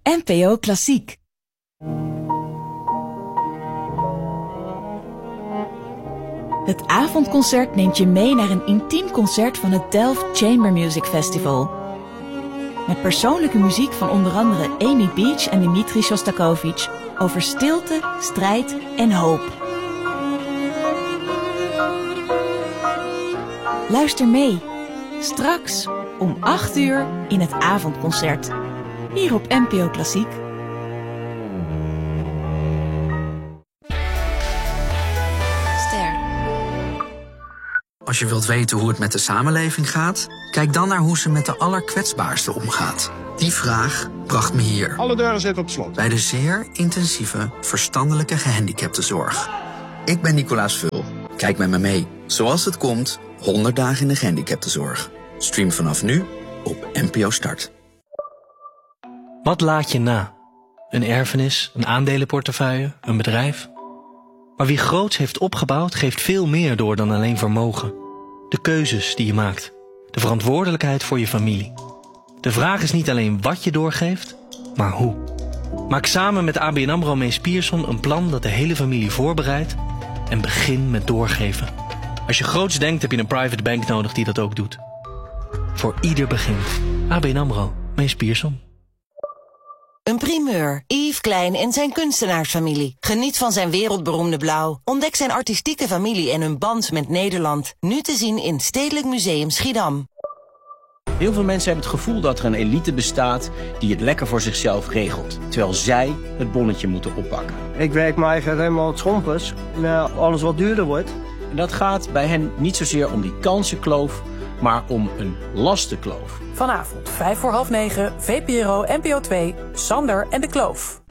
NPO Klassiek. Het avondconcert neemt je mee naar een intiem concert van het Delft Chamber Music Festival. Met persoonlijke muziek van onder andere Amy Beach en Dmitri Shostakovich over stilte, strijd en hoop. Luister mee. Straks om 8 uur in het avondconcert. Hier op NPO Klassiek. Als je wilt weten hoe het met de samenleving gaat, kijk dan naar hoe ze met de allerkwetsbaarsten omgaat. Die vraag bracht me hier. Alle deuren zitten op slot. Bij de zeer intensieve verstandelijke gehandicaptenzorg. Ik ben Nicolaas Vul. Kijk met me mee. Zoals het komt, 100 dagen in de gehandicaptenzorg. Stream vanaf nu op NPO Start. Wat laat je na? Een erfenis, een aandelenportefeuille, een bedrijf? Maar wie groots heeft opgebouwd, geeft veel meer door dan alleen vermogen. De keuzes die je maakt. De verantwoordelijkheid voor je familie. De vraag is niet alleen wat je doorgeeft, maar hoe. Maak samen met ABN AMRO Mees Pierson een plan dat de hele familie voorbereidt en begin met doorgeven. Als je groots denkt, heb je een private bank nodig die dat ook doet. Voor ieder begint. ABN AMRO Mees Pierson. Een primeur. Yves Klein en zijn kunstenaarsfamilie. Geniet van zijn wereldberoemde blauw. Ontdek zijn artistieke familie en hun band met Nederland. Nu te zien in Stedelijk Museum Schiedam. Heel veel mensen hebben het gevoel dat er een elite bestaat die het lekker voor zichzelf regelt. Terwijl zij het bonnetje moeten oppakken. Ik werk me eigenlijk helemaal het schompers. Alles wat duurder wordt. En dat gaat bij hen niet zozeer om die kansenkloof, maar om een lastenkloof. Vanavond 9:05, VPRO NPO 2, Sander en de Kloof.